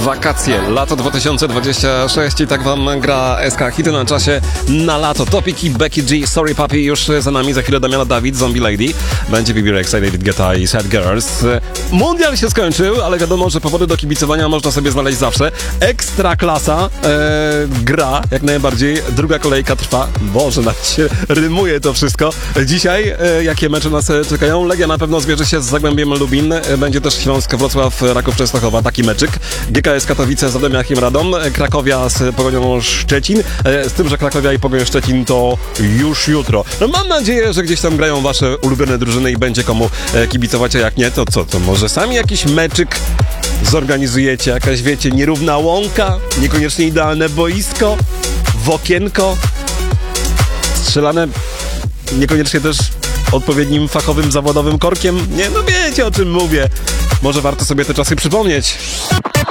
wakacje, lato 2026 i tak wam gra SK Hity na czasie na lato. Topiki, Becky G, Sorry Papi już za nami, za chwilę Damiana Dawid, Zombie Lady, będzie BB Rexa, David Guetta i Sad Girls. Mundial się skończył, ale wiadomo, że powody do kibicowania można sobie znaleźć zawsze. Ekstra klasa gra, jak najbardziej, druga kolejka trwa. Boże, nawet się rymuje to wszystko. Dzisiaj jakie mecze nas czekają? Legia na pewno zmierzy się z Zagłębiem Lubin, będzie też Śląsk, Wrocław, Raków Częstochowa, taki meczyk. GKS Katowice z Radomiakiem Radom, Krakowia z Pogonią Szczecin, z tym, że Krakowia i Pogoń Szczecin to już jutro. No mam nadzieję, że gdzieś tam grają wasze ulubione drużyny i będzie komu kibicować, a jak nie, to co? To może sami jakiś meczyk zorganizujecie, jakaś, wiecie, nierówna łąka, niekoniecznie idealne boisko, w okienko, strzelane niekoniecznie też odpowiednim fachowym, zawodowym korkiem. Nie, no wiecie, o czym mówię. Może warto sobie te czasy przypomnieć.